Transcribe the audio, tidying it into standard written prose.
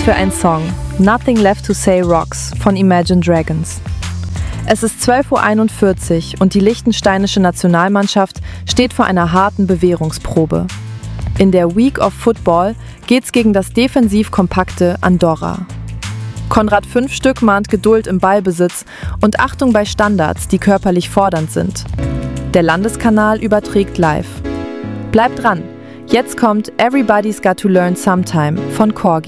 für ein Song? Nothing Left to Say Rocks von Imagine Dragons. Es ist 12:41 Uhr und die liechtensteinische Nationalmannschaft steht vor einer harten Bewährungsprobe. In der Week of Football geht's gegen das defensiv kompakte Andorra. Konrad Fünfstück mahnt Geduld im Ballbesitz und Achtung bei Standards, die körperlich fordernd sind. Der Landeskanal überträgt live. Bleibt dran, jetzt kommt Everybody's Got to Learn Sometime von Corgi.